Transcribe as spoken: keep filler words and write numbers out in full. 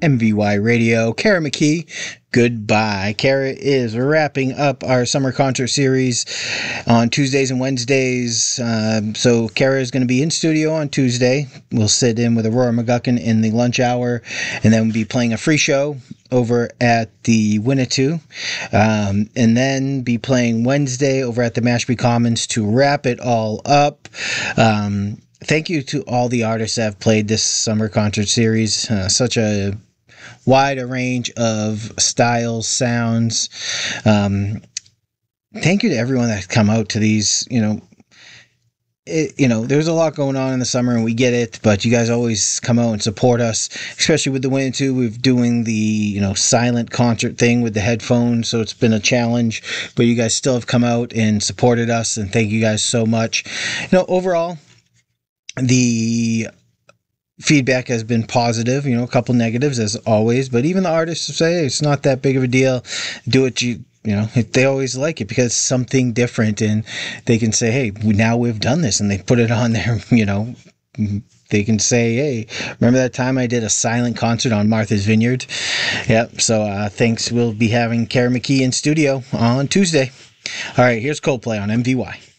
M V Y Radio. Kara McKee, goodbye. Kara is wrapping up our summer concert series on Tuesdays and Wednesdays. Um, so Kara is going to be in studio on Tuesday. We'll sit in with Aurora McGuckin in the lunch hour, and then we'll be playing a free show over at the Winnetou, um, and then be playing Wednesday over at the Mashpee Commons to wrap it all up. Um, thank you to all the artists that have played this summer concert series. Uh, such a wide a range of styles, sounds. Um, thank you to everyone that's come out to these, you know, It, you know, there's a lot going on in the summer and we get it, but you guys always come out and support us, especially with the Winnetou. We're doing the, you know, silent concert thing with the headphones, so it's been a challenge, but you guys still have come out and supported us, and thank you guys so much. You know, overall, the feedback has been positive, you know, a couple negatives as always, but even the artists say, hey, it's not that big of a deal. Do what you You know, they always like it because it's something different, and they can say, hey, now we've done this, and they put it on there, you know, they can say, hey, remember that time I did a silent concert on Martha's Vineyard? Yep, so uh, thanks. We'll be having Kara McKee in studio on Tuesday. All right, here's Coldplay on M V Y.